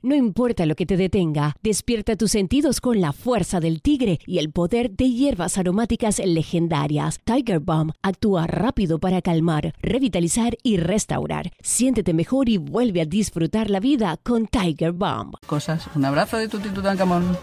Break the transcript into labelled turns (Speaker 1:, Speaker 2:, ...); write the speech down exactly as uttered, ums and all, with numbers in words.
Speaker 1: No importa lo que te detenga, despierta tus sentidos con la fuerza del tigre y el poder de hierbas aromáticas legendarias. Tiger Balm actúa rápido para calmar, revitalizar y restaurar. Siéntete mejor y vuelve a disfrutar la vida con Tiger Balm.
Speaker 2: Cosas. Un abrazo de Tuti Tutankamón.